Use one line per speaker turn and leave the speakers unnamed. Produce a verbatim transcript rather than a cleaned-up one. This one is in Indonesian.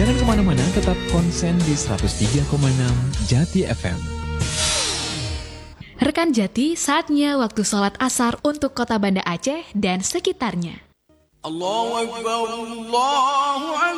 Jangan kemana-mana, tetap konsen di seratus tiga koma enam Jati F M.
Rekan Jati, saatnya waktu sholat asar untuk kota Banda Aceh dan sekitarnya.
Allahu Akbar, Allahu Akbar.